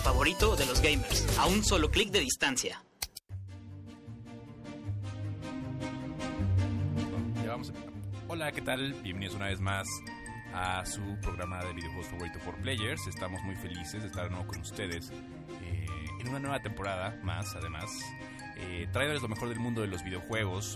podcast favorito de los gamers, a un solo clic de distancia. Hola, ¿qué tal? Bienvenidos una vez más a su programa de videojuegos favorito por Players. Estamos muy felices de estar de nuevo con ustedes en una nueva temporada más, además, trayéndoles lo mejor del mundo de los videojuegos.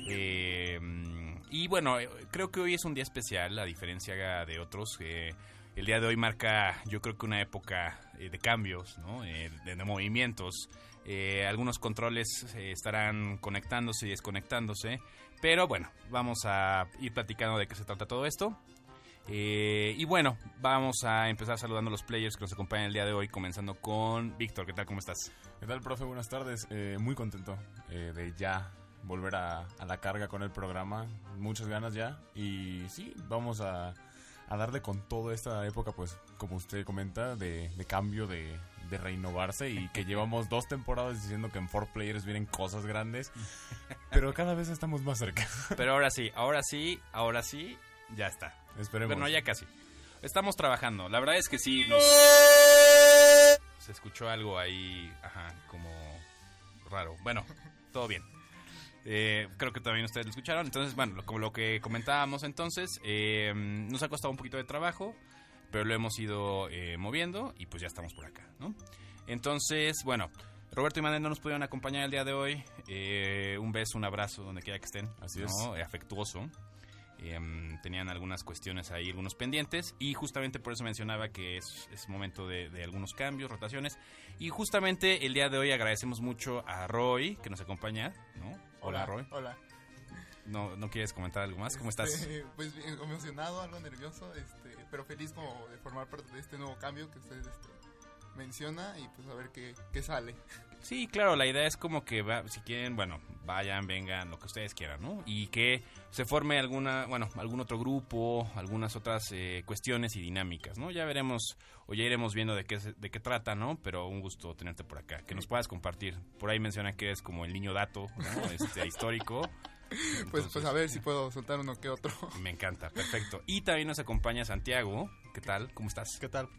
Y bueno, creo que hoy es un día especial, a diferencia de otros. El día de hoy marca, yo creo que una época de cambios, ¿no? De movimientos. Algunos controles estarán conectándose y desconectándose. Pero bueno, vamos a ir platicando de qué se trata todo esto. Y bueno, vamos a empezar saludando a los players que nos acompañan el día de hoy, comenzando con Víctor. ¿Qué tal? ¿Cómo estás? ¿Qué tal, profe? Buenas tardes. Muy contento de ya volver a la carga con el programa. Muchas ganas ya. Y sí, vamos a darle con toda esta época, pues, como usted comenta, de cambio, de reinnovarse, y que llevamos 2 temporadas diciendo que en 4Players vienen cosas grandes, pero cada vez estamos más cerca. Pero ahora sí, ya está. Esperemos. Bueno, ya casi. Estamos trabajando. La verdad es que sí, se escuchó algo ahí, como raro. Bueno, todo bien. Creo que también ustedes lo escucharon. Entonces, bueno, como lo que comentábamos entonces, nos ha costado un poquito de trabajo, pero lo hemos ido moviendo y pues ya estamos por acá, ¿no? Entonces, bueno, Roberto y Manuel no nos pudieron acompañar el día de hoy. Un beso, un abrazo donde quiera que estén. Así ¿no? es. Afectuoso. Tenían algunas cuestiones ahí, algunos pendientes, y justamente por eso mencionaba que es momento de algunos cambios, rotaciones. Y justamente el día de hoy agradecemos mucho a Roy, que nos acompaña, ¿no? Hola, Roy. Hola. ¿No quieres comentar algo más? ¿Cómo estás? Pues bien, emocionado, algo nervioso, pero feliz como de formar parte de este nuevo cambio que usted menciona, y pues a ver qué sale. Sí, claro, la idea es como que si quieren, bueno, vayan, vengan, lo que ustedes quieran, ¿no? Y que se forme algún otro grupo, algunas otras cuestiones y dinámicas, ¿no? Ya veremos o ya iremos viendo de qué trata, ¿no? Pero un gusto tenerte por acá, que nos puedas compartir. Por ahí mencionan que eres como el niño dato, ¿no? Histórico. Entonces, pues a ver si puedo soltar uno que otro. Me encanta, perfecto. Y también nos acompaña Santiago. ¿Qué tal? ¿Cómo estás? ¿Qué tal?